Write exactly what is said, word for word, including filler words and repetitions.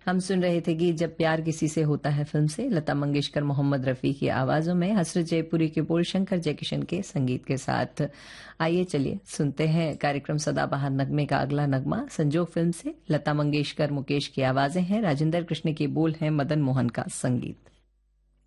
हम सुन रहे थे कि जब प्यार किसी से होता है फिल्म से लता मंगेशकर मोहम्मद रफी की आवाजों में हसरत जयपुरी के बोल शंकर जयकिशन के संगीत के साथ। आइए चलिए सुनते हैं कार्यक्रम सदाबहार नगमे का अगला नगमा संजोग फिल्म से। लता मंगेशकर मुकेश की आवाजें हैं, राजेंद्र कृष्ण के बोल हैं, मदन मोहन का संगीत।